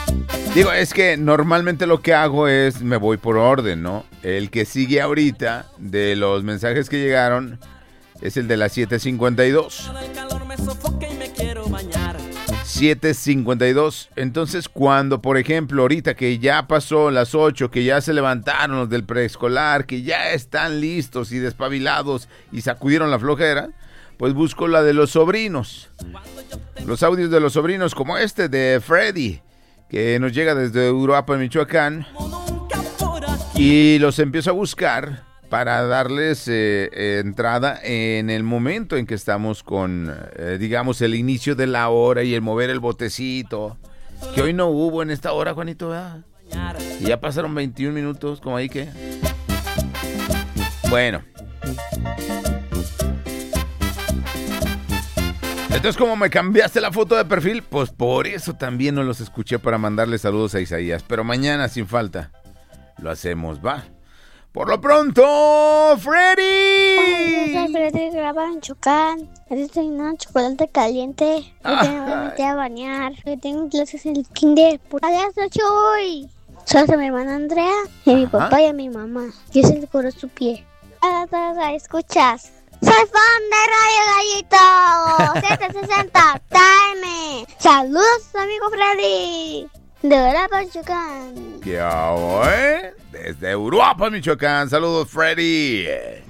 Digo, es que normalmente lo que hago es, me voy por orden, ¿no? El que sigue ahorita de los mensajes que llegaron es el de las 7:52. 7:52. Entonces, cuando, por ejemplo, ahorita que ya pasó las 8, que ya se levantaron los del preescolar, que ya están listos y despabilados y sacudieron la flojera, pues busco la de los sobrinos. Los audios de los sobrinos, como este de Freddy, que nos llega desde Uruapan, Michoacán, y los empiezo a buscar para darles entrada en el momento en que estamos con, digamos, el inicio de la hora y el mover el botecito, que hoy no hubo en esta hora, Juanito, ¿verdad? Y ya pasaron 21 minutos, como ahí que... Bueno. Entonces, como me cambiaste la foto de perfil, pues por eso también no los escuché para mandarle saludos a Isaías. Pero mañana, sin falta, lo hacemos, ¿va? Por lo pronto, Freddy. Hola, Freddy, graba en Chocán. Estoy en chocolate caliente. Me tengo que meter a bañar. Tengo clases en el kinder. Adiós, Chuy. Soy a mi hermana Andrea y a mi papá y a mi mamá. Y es el coro su pie. Escuchas. Soy fan de Radio Gallito 760 Time. Saludos, amigo Freddy. De Uruapan, Michoacán. ¿Qué hago, Desde Uruapan, Michoacán. Saludos, Freddy.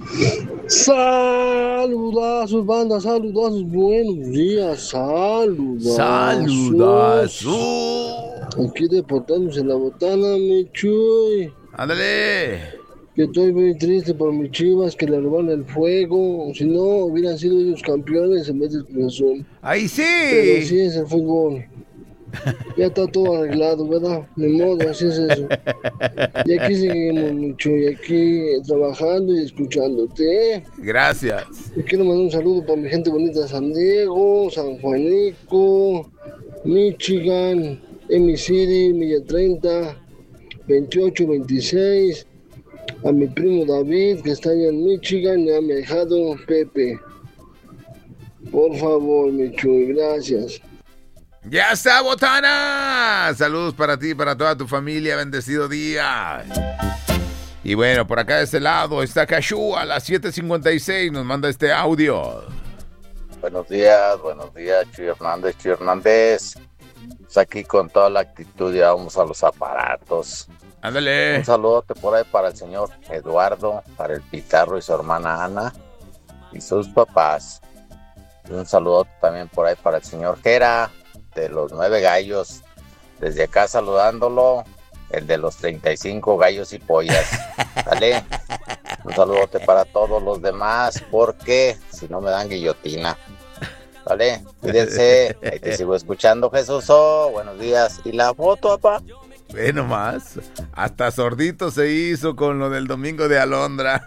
Saludazos, banda, saludazos. Buenos días, saludazos. Saludazos. Aquí deportándose la botana, mi Chuy. Ándale. Que estoy muy triste por mis Chivas que le robaron el fuego. Si no, hubieran sido ellos campeones en vez del Cruz Azul. ¡Ahí sí! Pero así es el fútbol. Ya está todo arreglado, ¿verdad? Ni modo, así es eso. Y aquí seguimos, mucho, y aquí trabajando y escuchándote, ¿eh? Gracias. Y quiero mandar un saludo para mi gente bonita de San Diego, San Juanico, Michigan, Emi City, Milla 30, 28, 26. A mi primo David, que está allá en Michigan, y a mi ahijado Pepe. Por favor, mi Chuy, gracias. ¡Ya está, botana! Saludos para ti y para toda tu familia. Bendecido día. Y bueno, por acá de este lado está Cachú a las 7:56. Nos manda este audio. Buenos días, Chuy Hernández. Pues aquí con toda la actitud ya vamos a los aparatos. Ándale. Un saludote por ahí para el señor Eduardo, para el Pizarro y su hermana Ana y sus papás. Y un saludote también por ahí para el señor Jera de los 9 gallos. Desde acá saludándolo, el de los 35 gallos y pollas. ¿Vale? Un saludote para todos los demás, porque si no me dan guillotina. ¿Vale? Cuídense. Ahí te sigo escuchando, Jesús. Buenos días. ¿Y la foto, papá? Ve nomás, hasta sordito se hizo con lo del domingo de Alondra.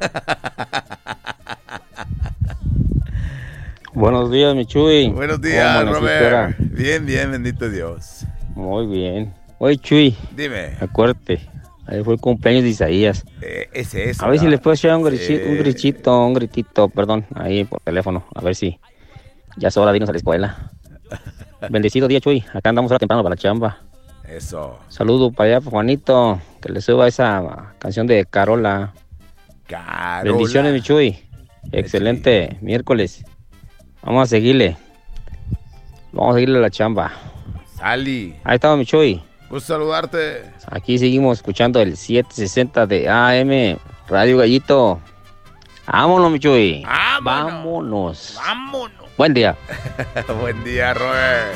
Buenos días, mi Chuy. Buenos días, Robert. Bien, bendito Dios. Muy bien. Oye, Chuy. Dime. Acuérdate, ahí fue el cumpleaños de Isaías. Es eso. A ver si le puedes echar un gritito, perdón, ahí por teléfono. A ver si ya es hora de irnos a la escuela. Bendecido día, Chuy. Acá andamos ahora temprano para la chamba. Eso. Saludo para allá, Juanito, que le suba esa canción de Carola. Bendiciones, mi Chuy. Excelente miércoles. Vamos a seguirle a la chamba. Sali. Ahí estaba, mi Chuy. Gusto saludarte. Aquí seguimos escuchando el 760 de AM Radio Gallito. Vámonos, mi Chuy. Vámonos. Buen día. Buen día, Robert.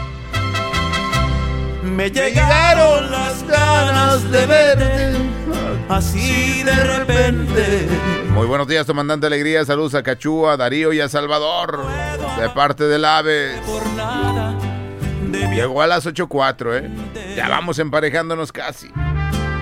Me llegaron las ganas de verte así de repente. Muy buenos días, comandante Alegría. Saludos a Cachú, a Darío y a Salvador. De parte del Aves. Llegó a las 8:04, Ya vamos emparejándonos casi.